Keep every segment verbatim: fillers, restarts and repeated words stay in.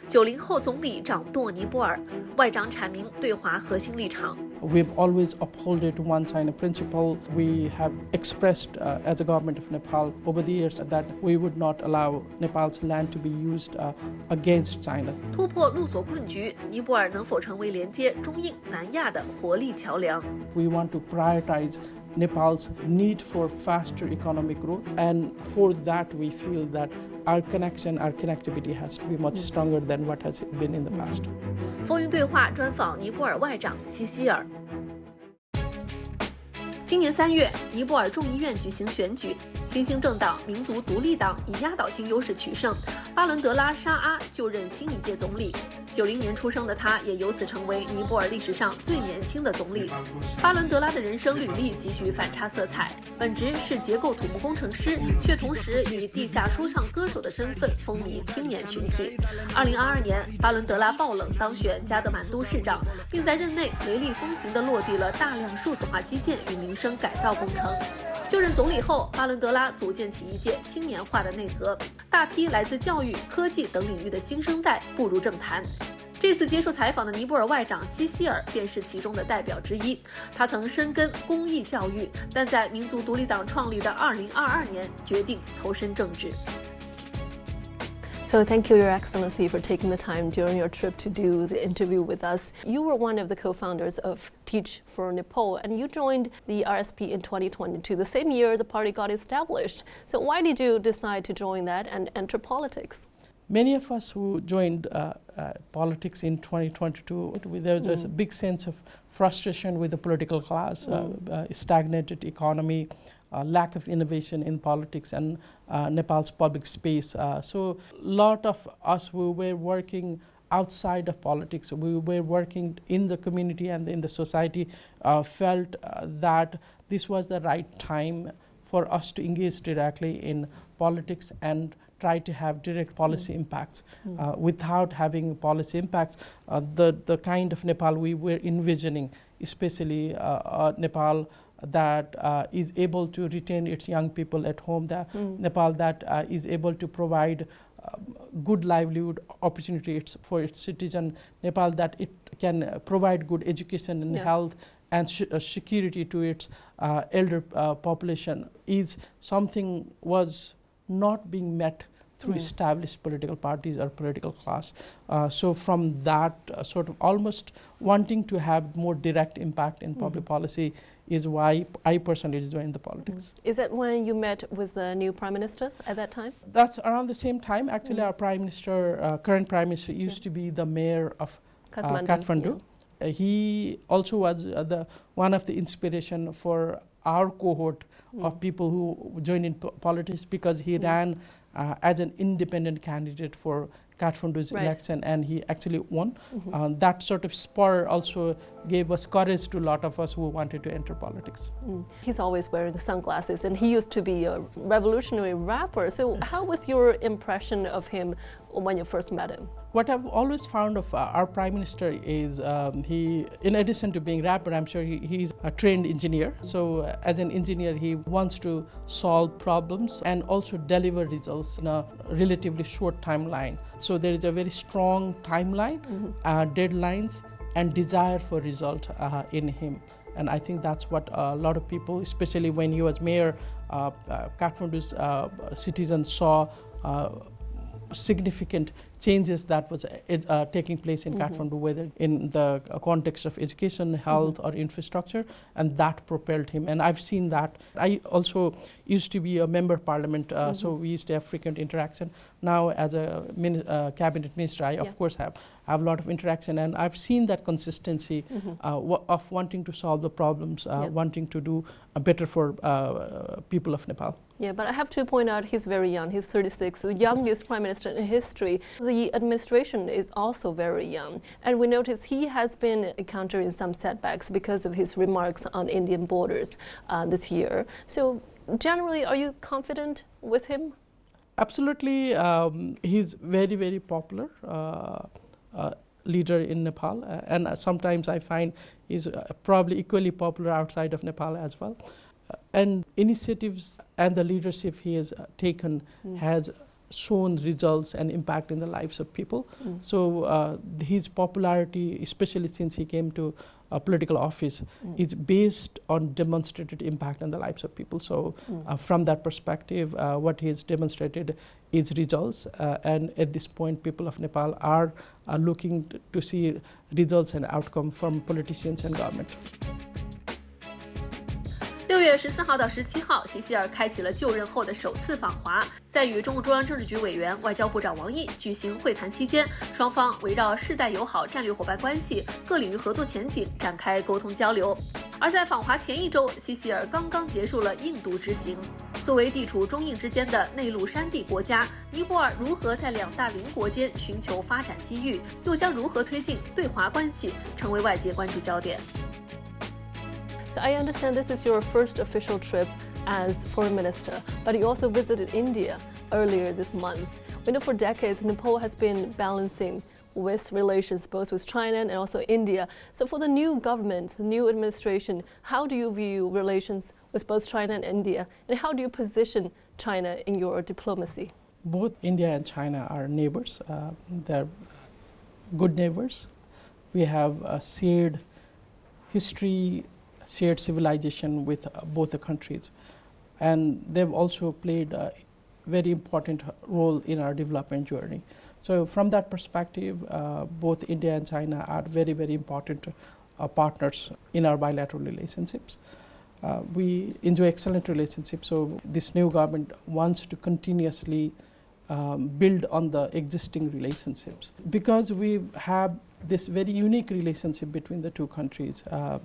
九零后总理掌舵尼泊尔，外长阐明对华核心立场。 We've always upheld one China principle. We have expressed uh, as a government of Nepal over the years that we would not allow Nepal's land to be used uh, against China. 突破陆锁困局，尼泊尔能否成为连接中印、南亚的活力桥梁 We want to prioritize Nepal's need for faster economic growth, and for that we feel that our connection, our connectivity has to be much stronger than what has been in the past. 风云对话专访尼泊尔外长西希尔。今年三月，尼泊尔众议院举行选举，新兴政党民族独立党以压倒性优势取胜，巴伦德拉沙阿就任新一届总理。九零年出生的他，也由此成为尼泊尔历史上最年轻的总理。巴伦德拉的人生履历极具反差色彩，本职是结构土木工程师，却同时以地下说唱歌手的身份风靡青年群体。二零二二年，巴伦德拉爆冷当选加德满都市长，并在任内雷厉风行地落地了大量数字化基建与民生改造工程。就任总理后，巴伦德拉组建起一届青年化的内阁，大批来自教育、科技等领域的新生代步入政坛。这次接受采访的尼泊尔外长西希尔便是其中的代表之一。他曾深耕公益教育，但在民族独立党创立的二零二二年决定投身政治。 So thank you, Your Excellency, for taking the time during your trip to do the interview with us. You were one of the co-founders of Teach for Nepal, and you joined the R S P in twenty twenty-two, the same year the party got established. So why did you decide to join that and enter politics? Many of us who joined uh, uh, politics in twenty twenty-two, there was mm. a big sense of frustration with the political class, mm. uh, uh, stagnated economy, uh, lack of innovation in politics and uh, Nepal's public space. Uh, so a lot of us who were working outside of politics, we were working in the community and in the society, uh, felt uh, that this was the right time for us to engage directly in politics and try to have direct policy mm. impacts. Mm. Uh, without having policy impacts, uh, the, the kind of Nepal we were envisioning, especially uh, uh, Nepal that uh, is able to retain its young people at home, the mm. Nepal that uh, is able to provide uh, good livelihood opportunities for its citizens, Nepal that it can uh, provide good education and yeah. health and sh uh, security to its uh, elder uh, population, is something was not being met through mm. established political parties or political class. Uh, so from that uh, sort of almost wanting to have more direct impact in public mm. policy is why I personally joined the politics. Mm. Is that when you met with the new Prime Minister at that time? That's around the same time. Actually, mm. our Prime Minister, uh, current Prime Minister, used yeah. to be the mayor of Kathmandu. Uh, Kathmandu. Yeah. Uh, he also was uh, the one of the inspiration for our cohort mm. of people who joined in po politics, because he mm. ran uh, as an independent candidate for Kathmandu's right. election, and he actually won. Mm-hmm. uh, that sort of spur also gave us courage to a lot of us who wanted to enter politics. Mm. He's always wearing sunglasses, and he used to be a revolutionary rapper. So how was your impression of him when you first met him? What I've always found of uh, our Prime Minister is um, he, in addition to being a rapper, I'm sure he, he's a trained engineer. So uh, as an engineer, he wants to solve problems and also deliver results in a relatively short timeline. So there is a very strong timeline, mm-hmm. uh, deadlines, and desire for result uh, in him. And I think that's what a lot of people, especially when he was mayor, uh, uh, Kathmandu's uh, citizens saw uh, significant changes that was uh, taking place in mm-hmm. Kathmandu, whether in the context of education, health, mm-hmm. or infrastructure, and that propelled him. And I've seen that. I also used to be a member of parliament, uh, mm-hmm. so we used to have frequent interaction. Now, as a min uh, cabinet minister, I yeah. of course have have a lot of interaction, and I've seen that consistency mm-hmm. uh, w of wanting to solve the problems, uh, yeah. wanting to do uh, better for uh, people of Nepal. Yeah, but I have to point out he's very young. He's thirty-six, the youngest prime minister in history. The administration is also very young, and we notice he has been encountering some setbacks because of his remarks on Indian borders uh, this year. So generally, are you confident with him? Absolutely. Um, he's very, very popular uh, uh, leader in Nepal, uh, and uh, sometimes I find he's uh, probably equally popular outside of Nepal as well. Uh, and initiatives and the leadership he has uh, taken mm. has shown results and impact in the lives of people. Mm. So uh, his popularity, especially since he came to a political office, mm. is based on demonstrated impact on the lives of people. So mm. uh, from that perspective, uh, what he has demonstrated is results. Uh, and at this point, people of Nepal are, are looking to see results and outcome from politicians and government. 六月十四号到十七号，席希尔开启了就任后的首次访华，在与中共中央政治局委员、外交部长王毅举行会谈期间，双方围绕世代友好战略伙伴关系、各领域合作前景展开沟通交流。而在访华前一周，席希尔刚刚结束了印度之行。作为地处中印之间的内陆山地国家，尼泊尔如何在两大邻国间寻求发展机遇，又将如何推进对华关系，成为外界关注焦点。 So I understand this is your first official trip as foreign minister, but you also visited India earlier this month. We know for decades Nepal has been balancing with relations both with China and also India. So for the new government, the new administration, how do you view relations with both China and India? And how do you position China in your diplomacy? Both India and China are neighbors. Uh, they're good neighbors. We have a shared history, shared civilization with uh, both the countries, and they've also played a very important role in our development journey. So from that perspective, uh, both India and China are very, very important uh, partners in our bilateral relationships. Uh, we enjoy excellent relationships, so this new government wants to continuously um, build on the existing relationships. Because we have this very unique relationship between the two countries, uh,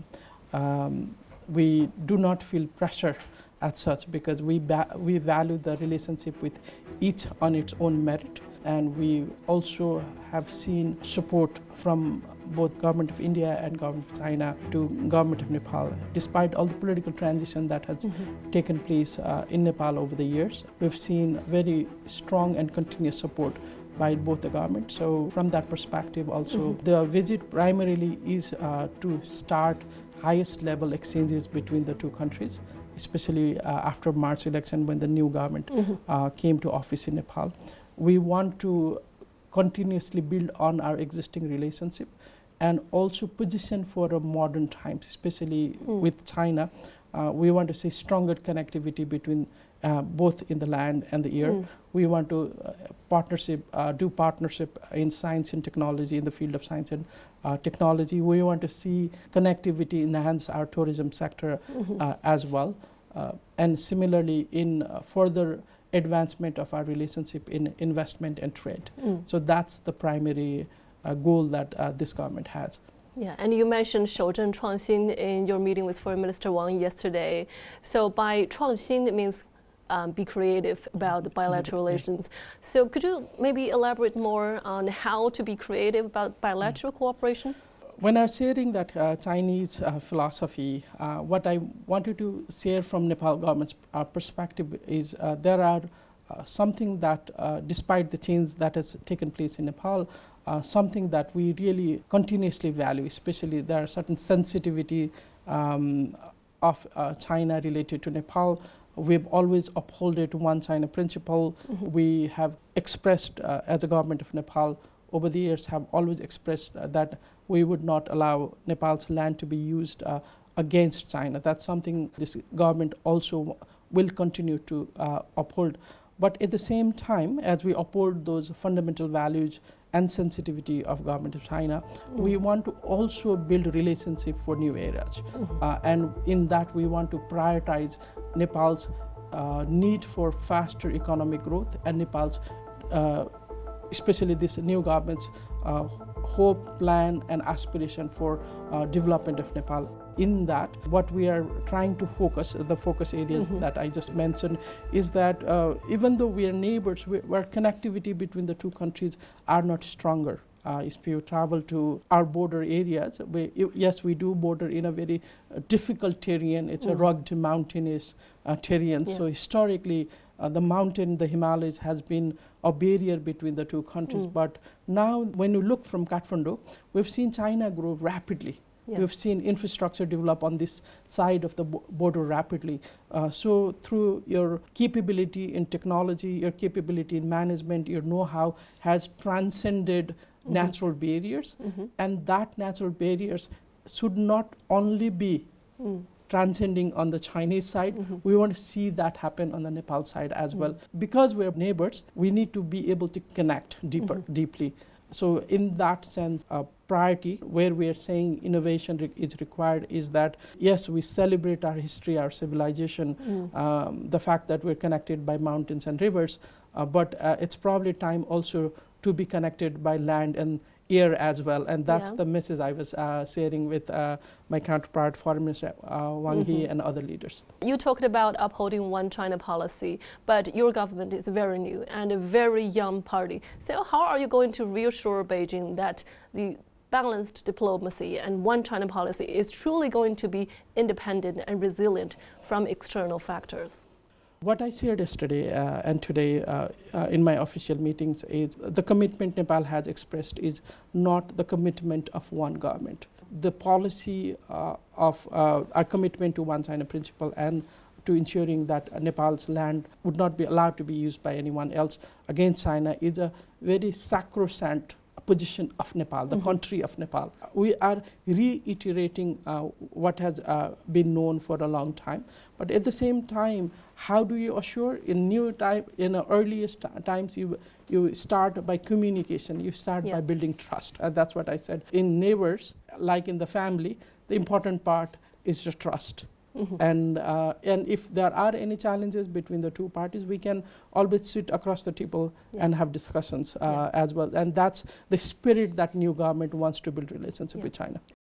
Um, we do not feel pressure as such, because we, we value the relationship with each on its own merit, and we also have seen support from both Government of India and Government of China to Government of Nepal. Despite all the political transition that has mm-hmm. taken place uh, in Nepal over the years, we've seen very strong and continuous support by both the governments. So from that perspective also, mm-hmm. the visit primarily is uh, to start highest level exchanges between the two countries, especially uh, after March election when the new government mm-hmm. uh, came to office in Nepal. We want to continuously build on our existing relationship and also position for a modern times, especially mm. with China. Uh, we want to see stronger connectivity between uh, both in the land and the air. Mm. We want to uh, partnership, uh, do partnership in science and technology, in the field of science and uh, technology. We want to see connectivity enhance our tourism sector mm-hmm. uh, as well. Uh, and similarly in uh, further advancement of our relationship in investment and trade. Mm. So that's the primary uh, goal that uh, this government has. Yeah, and you mentioned 守正创新 in your meeting with Foreign Minister Wang yesterday. So by 创新, it means um, be creative about the bilateral relations. So could you maybe elaborate more on how to be creative about bilateral cooperation? When I was sharing that uh, Chinese uh, philosophy, uh, what I wanted to share from Nepal government's uh, perspective is uh, there are uh, something that, uh, despite the change that has taken place in Nepal, Uh, something that we really continuously value, especially there are certain sensitivity um, of uh, China related to Nepal. We've always upheld one China principle. Mm-hmm. We have expressed, uh, as a government of Nepal, over the years have always expressed uh, that we would not allow Nepal's land to be used uh, against China. That's something this government also will continue to uh, uphold. But at the same time, as we uphold those fundamental values and sensitivity of government of China, mm. we want to also build a relationship for new areas. Mm-hmm. uh, and in that we want to prioritize Nepal's uh, need for faster economic growth and Nepal's, uh, especially this new government's uh, hope, plan and aspiration for uh, development of Nepal. In that, what we are trying to focus, the focus areas mm-hmm. that I just mentioned, is that uh, even though we are neighbors, we, where connectivity between the two countries are not stronger. Uh, if you travel to our border areas, we, yes, we do border in a very uh, difficult terrain. It's mm. a rugged, mountainous uh, terrain. Yeah. So historically, uh, the mountain, the Himalayas, has been a barrier between the two countries. Mm. But now, when you look from Kathmandu, we've seen China grow rapidly. Yeah. We've seen infrastructure develop on this side of the bo border rapidly. Uh, so through your capability in technology, your capability in management, your know-how has transcended mm-hmm. natural barriers. Mm-hmm. And that natural barriers should not only be mm. transcending on the Chinese side, mm-hmm. we want to see that happen on the Nepal side as mm. well. Because we're neighbors, we need to be able to connect deeper, mm-hmm. deeply. So in that sense, a priority where we are saying innovation re is required is that, yes, we celebrate our history, our civilization, mm. um, the fact that we're connected by mountains and rivers, uh, but uh, it's probably time also to be connected by land and air as well, and that's yeah. the message I was uh, sharing with uh, my counterpart, Foreign Minister uh, Wang mm-hmm. Yi and other leaders. You talked about upholding one China policy, but your government is very new and a very young party. So how are you going to reassure Beijing that the balanced diplomacy and one China policy is truly going to be independent and resilient from external factors? What I shared yesterday uh, and today uh, uh, in my official meetings is the commitment Nepal has expressed is not the commitment of one government. The policy uh, of uh, our commitment to one China principle and to ensuring that uh, Nepal's land would not be allowed to be used by anyone else against China is a very sacrosanct position of Nepal, the mm-hmm. country of Nepal. We are reiterating uh, what has uh, been known for a long time, but at the same time, how do you assure in new time, in the earliest times, you you start by communication, you start yeah. by building trust. Uh, that's what I said. In neighbors, like in the family, the important part is the trust. Mm-hmm. And uh, and if there are any challenges between the two parties, we can always sit across the table yeah. and have discussions uh, yeah. as well. And that's the spirit that new government wants to build relationship yeah. with China.